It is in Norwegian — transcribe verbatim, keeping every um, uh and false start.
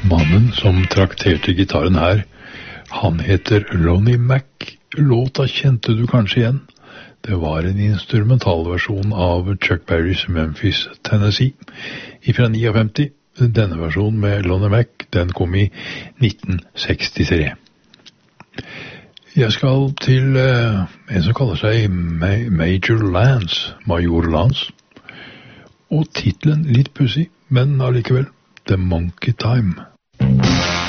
Mannen som trakterte gitaren her, han heter Lonnie Mac. Låta kjente du kanskje igjen. Det var en instrumentalversjon av Chuck Berrys Memphis, Tennessee, ifra femtini. Denne versjonen med Lonnie Mac, den kom i nitten sekstitre. Jeg skal til uh, en som kaller seg Ma Major Lance, Major Lance. Og titlen litt pussig, men allikevel, The Monkey Time.